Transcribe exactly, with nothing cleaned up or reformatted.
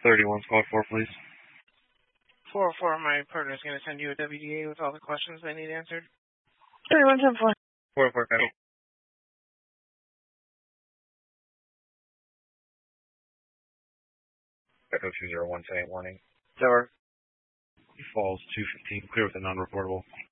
thirty-one, squad four, please. four oh four, my partner is going to send you a W D A with all the questions they need answered. thirty-one, ten four. four oh four, copy. Echo two zero one, say warning. Tower. Falls two fifteen, clear with a non-reportable.